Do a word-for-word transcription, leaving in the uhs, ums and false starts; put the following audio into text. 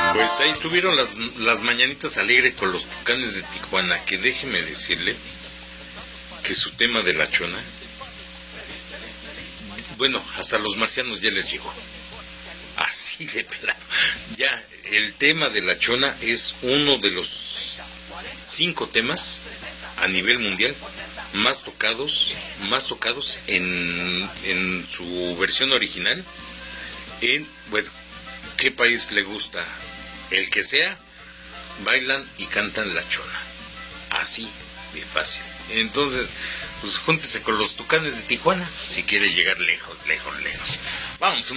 Pues ahí estuvieron las, las mañanitas alegre con los Tucanes de Tijuana, que déjeme decirle que su tema de la chona, bueno, hasta los marcianos ya les llegó. Así de plano. Ya, el tema de la chona es uno de los cinco temas a nivel mundial más tocados, más tocados en, en su versión original. En, bueno, ¿qué país le gusta? El que sea, bailan y cantan la chona. Así de fácil. Entonces, pues júntese con los Tucanes de Tijuana si quiere llegar lejos, lejos, lejos. Vamos.